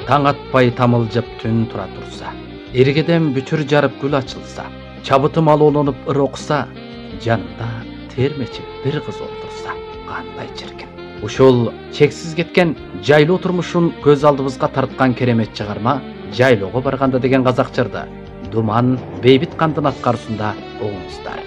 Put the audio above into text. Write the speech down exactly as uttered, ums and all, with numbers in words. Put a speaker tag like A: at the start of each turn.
A: таң атпай тамылжып түн тура турса, эргеден бүтүр жарып гүл ачылса, чабытым алоолонуп ыр окса, жанымда термечип бир кыз отурса, кандай чиркин. Ушул чексиз кеткен жайлоо турмушун көз алдыбызга тарткан керемет чыгарма «Жайлоого барганда» деген казак жырды Думан Бейбит Кандын аткаруусунда угуңуздар.